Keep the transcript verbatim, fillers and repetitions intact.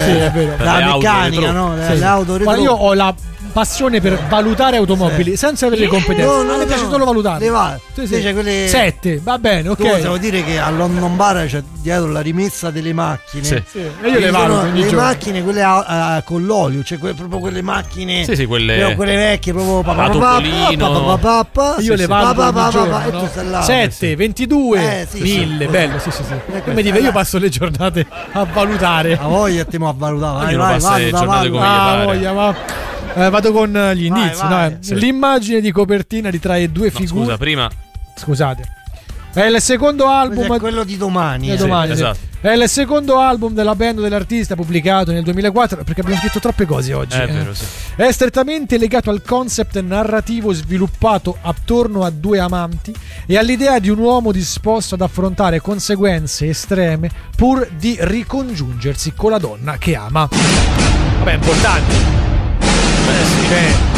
sì, è vero. La meccanica, no? Le, sì. le auto retro. Ma io ho la passione per valutare automobili, sì, senza avere le competenze. No, no, a me no, piace no. solo valutare. Le va. Sì, sì. Invece quelle... Sette, va bene, ok. Tu devo dire che a London Bar c'è dietro la rimessa delle macchine. Sì. Sì. E io le valuto ogni le giorno. macchine quelle a, a, con l'olio, cioè que, proprio quelle macchine. Sì, sì, quelle, quelle, quelle vecchie, proprio pa, pa, a pa, pa, topolino. pa, pa, pa, pa, Io sì, le sì. valuto Pa, pa, ogni pa, pa, giorno, pa, e no? tu stai là. sette, ventidue, Eh, sì, mille, sì. bello, sì, sì, sì. Eh, Come dire, io passo le giornate a valutare. A voglia te mo a valutare. Vai, Ognuno vai, passa le valuta, giornate valuta. come gli Ah, pare. voglia, va. Eh, vado con eh, gli Vai, indizi. vai. No, eh. Sì. L'immagine di copertina ritrae due No, figure. scusa, prima Scusate. È il secondo album. Questo è quello di domani. Di eh. domani, Sì, sì. esatto. È il secondo album della band dell'artista pubblicato nel duemilaquattro, perché abbiamo scritto troppe cose oggi. È eh. vero, sì. È strettamente legato al concept narrativo sviluppato attorno a due amanti e all'idea di un uomo disposto ad affrontare conseguenze estreme pur di ricongiungersi con la donna che ama. Vabbè, importante. Beh, sì. Cioè,